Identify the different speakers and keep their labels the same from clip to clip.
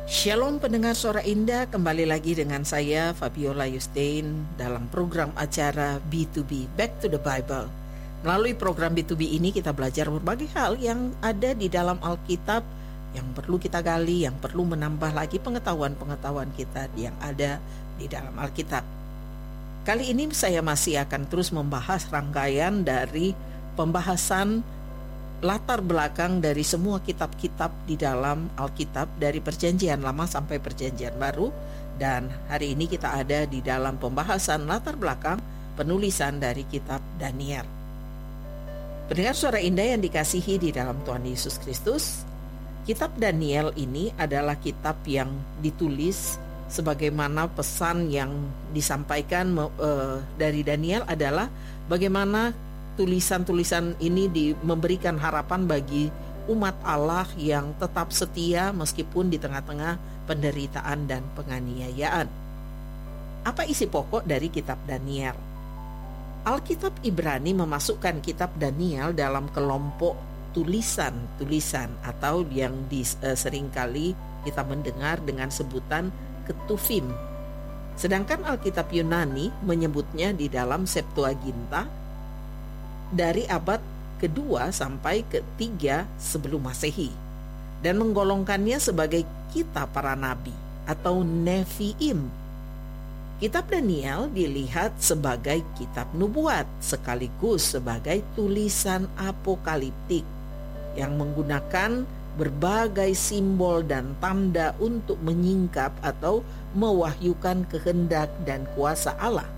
Speaker 1: Shalom pendengar Suara Indah, kembali lagi dengan saya Fabiola Yustin dalam program acara B2B, Back to the Bible. Melalui program B2B ini kita belajar berbagai hal yang ada di dalam Alkitab yang perlu kita gali, yang perlu menambah lagi pengetahuan-pengetahuan kita yang ada di dalam Alkitab. Kali ini saya masih akan terus membahas rangkaian dari pembahasan latar belakang dari semua kitab-kitab di dalam Alkitab dari Perjanjian Lama sampai Perjanjian Baru, dan hari ini kita ada di dalam pembahasan latar belakang penulisan dari kitab Daniel. Pendengar Suara Indah yang dikasihi di dalam Tuhan Yesus Kristus, kitab Daniel ini adalah kitab yang ditulis sebagaimana pesan yang disampaikan dari Daniel adalah bagaimana tulisan-tulisan ini memberikan harapan bagi umat Allah yang tetap setia meskipun di tengah-tengah penderitaan dan penganiayaan. Apa isi pokok dari kitab Daniel? Alkitab Ibrani memasukkan kitab Daniel dalam kelompok tulisan-tulisan atau yang seringkali kita mendengar dengan sebutan Ketuvim. Sedangkan Alkitab Yunani menyebutnya di dalam Septuaginta dari abad kedua sampai ketiga sebelum Masehi dan menggolongkannya sebagai kitab para nabi atau Neviim. Kitab Daniel dilihat sebagai kitab nubuat sekaligus sebagai tulisan apokaliptik yang menggunakan berbagai simbol dan tanda untuk menyingkap atau mewahyukan kehendak dan kuasa Allah.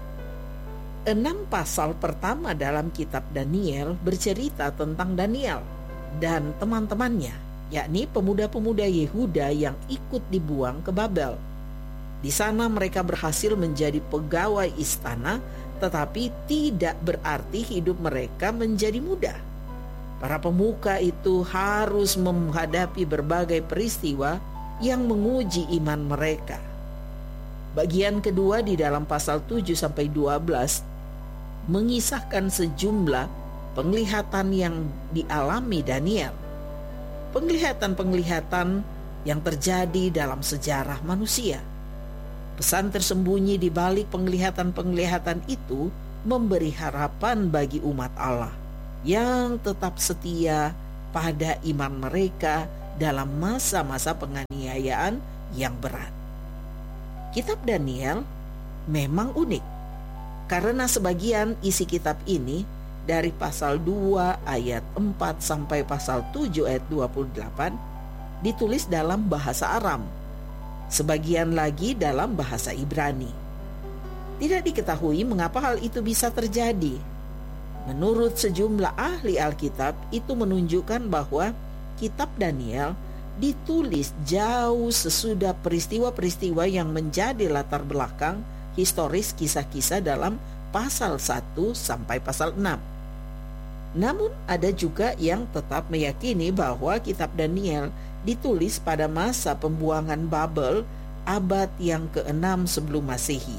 Speaker 1: 6 pasal pertama dalam kitab Daniel bercerita tentang Daniel dan teman-temannya, yakni pemuda-pemuda Yehuda yang ikut dibuang ke Babel. Di sana mereka berhasil menjadi pegawai istana, tetapi tidak berarti hidup mereka menjadi mudah. Para pemuka itu harus menghadapi berbagai peristiwa yang menguji iman mereka. Bagian kedua di dalam pasal 7-12 mengisahkan sejumlah penglihatan yang dialami Daniel. Penglihatan-penglihatan yang terjadi dalam sejarah manusia. Pesan tersembunyi di balik penglihatan-penglihatan itu memberi harapan bagi umat Allah yang tetap setia pada iman mereka dalam masa-masa penganiayaan yang berat. Kitab Daniel memang unik karena sebagian isi kitab ini dari pasal 2 ayat 4 sampai pasal 7 ayat 28 ditulis dalam bahasa Aram, sebagian lagi dalam bahasa Ibrani. Tidak diketahui mengapa hal itu bisa terjadi. Menurut sejumlah ahli Alkitab, itu menunjukkan bahwa kitab Daniel ditulis jauh sesudah peristiwa-peristiwa yang menjadi latar belakang historis kisah-kisah dalam pasal 1 sampai pasal 6. Namun ada juga yang tetap meyakini bahwa kitab Daniel ditulis pada masa pembuangan Babel abad yang ke-6 sebelum Masehi.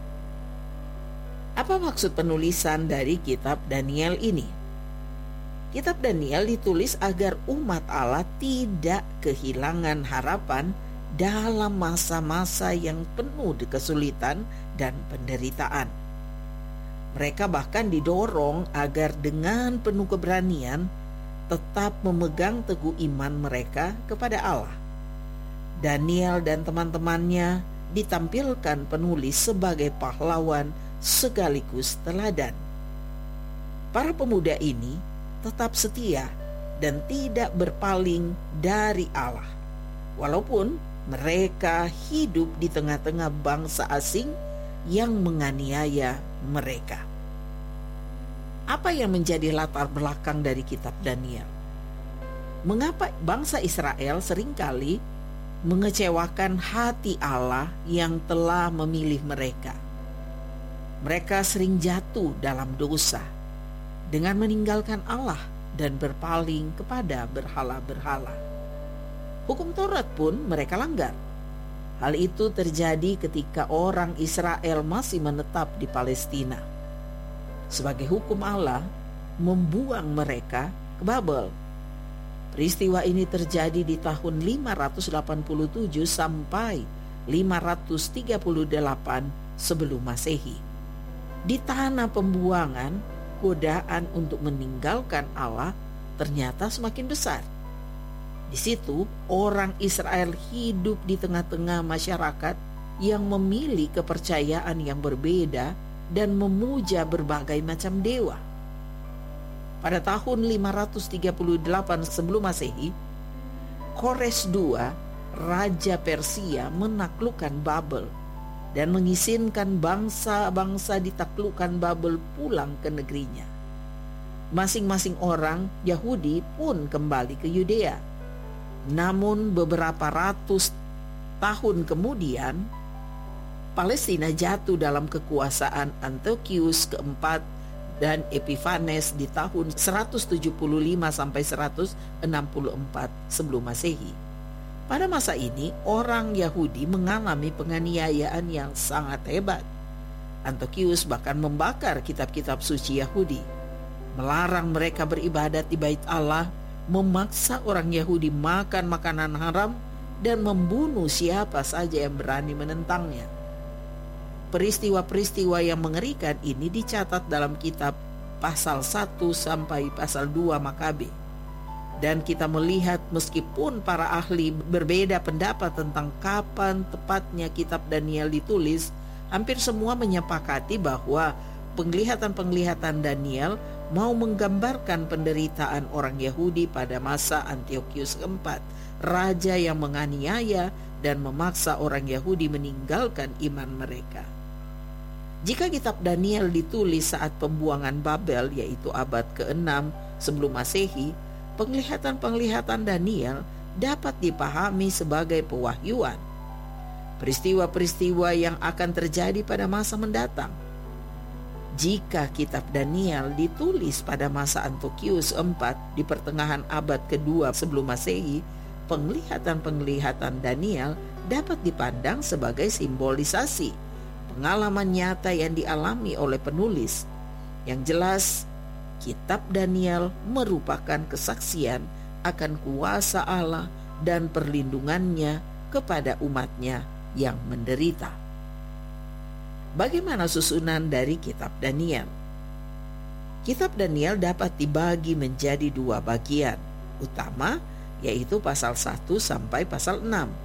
Speaker 1: Apa maksud penulisan dari kitab Daniel ini? Kitab Daniel ditulis agar umat Allah tidak kehilangan harapan dalam masa-masa yang penuh kesulitan dan penderitaan. Mereka bahkan didorong agar dengan penuh keberanian tetap memegang teguh iman mereka kepada Allah. Daniel dan teman-temannya ditampilkan penulis sebagai pahlawan sekaligus teladan. Para pemuda ini tetap setia dan tidak berpaling dari Allah, walaupun mereka hidup di tengah-tengah bangsa asing yang menganiaya mereka. Apa yang menjadi latar belakang dari kitab Daniel? Mengapa bangsa Israel seringkali mengecewakan hati Allah yang telah memilih mereka? Mereka sering jatuh dalam dosa dengan meninggalkan Allah dan berpaling kepada berhala-berhala. Hukum Taurat pun mereka langgar. Hal itu terjadi ketika orang Israel masih menetap di Palestina. Sebagai hukum Allah, membuang mereka ke Babel. Peristiwa ini terjadi di tahun 587 sampai 538 sebelum Masehi. Di tanah pembuangan, godaan untuk meninggalkan Allah ternyata semakin besar. Di situ orang Israel hidup di tengah-tengah masyarakat yang memiliki kepercayaan yang berbeda dan memuja berbagai macam dewa. Pada tahun 538 sebelum Masehi, Kores II, Raja Persia, menaklukkan Babel dan mengizinkan bangsa-bangsa ditaklukkan Babel pulang ke negerinya. Masing-masing orang Yahudi pun kembali ke Yudea. Namun beberapa ratus tahun kemudian, Palestina jatuh dalam kekuasaan Antiochus keempat dan Epiphanes di tahun 175 sampai 164 sebelum Masehi. Pada masa ini, orang Yahudi mengalami penganiayaan yang sangat hebat. Antiochus bahkan membakar kitab-kitab suci Yahudi, melarang mereka beribadat di Bait Allah, memaksa orang Yahudi makan makanan haram, dan membunuh siapa saja yang berani menentangnya. Peristiwa-peristiwa yang mengerikan ini dicatat dalam kitab pasal 1 sampai pasal 2 Makabe. Dan kita melihat meskipun para ahli berbeda pendapat tentang kapan tepatnya kitab Daniel ditulis, hampir semua menyepakati bahwa penglihatan-penglihatan Daniel mau menggambarkan penderitaan orang Yahudi pada masa Antiochus keempat, raja yang menganiaya dan memaksa orang Yahudi meninggalkan iman mereka. Jika kitab Daniel ditulis saat pembuangan Babel, yaitu abad ke-6 sebelum Masehi, penglihatan-penglihatan Daniel dapat dipahami sebagai pewahyuan. Peristiwa-peristiwa yang akan terjadi pada masa mendatang. Jika kitab Daniel ditulis pada masa Antiochus IV di pertengahan abad kedua sebelum Masehi, penglihatan-penglihatan Daniel dapat dipandang sebagai simbolisasi pengalaman nyata yang dialami oleh penulis. Yang jelas, kitab Daniel merupakan kesaksian akan kuasa Allah dan perlindungannya kepada umatnya yang menderita. Bagaimana susunan dari kitab Daniel? Kitab Daniel dapat dibagi menjadi dua bagian utama, yaitu pasal 1 sampai pasal 6.